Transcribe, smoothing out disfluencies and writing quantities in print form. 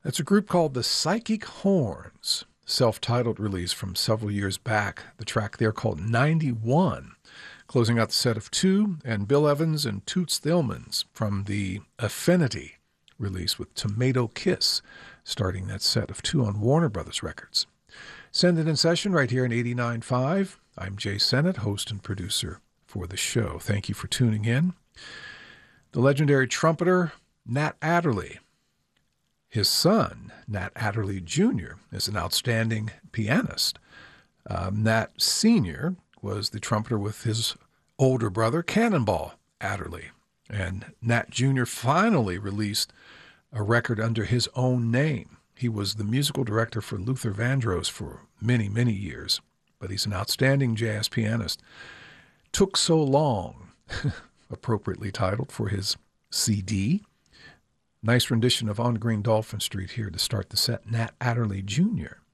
That's a group called the Psychic Horns, self-titled release from several years back. The track there called 91, closing out the set of two, and Bill Evans and Toots Thielemans from the Affinity release with Tomato Kiss, starting that set of two on Warner Brothers Records. Send It in Session right here in 89.5. I'm Jay Sennett, host and producer for the show. Thank you for tuning in. The legendary trumpeter Nat Adderley. His son, Nat Adderley Jr., is an outstanding pianist. Nat Sr. was the trumpeter with his older brother, Cannonball Adderley. And Nat Jr. finally released a record under his own name. He was the musical director for Luther Vandross for many, many years, but he's an outstanding jazz pianist. Took So Long, appropriately titled for his CD. Nice rendition of On Green Dolphin Street here to start the set, Nat Adderley Jr.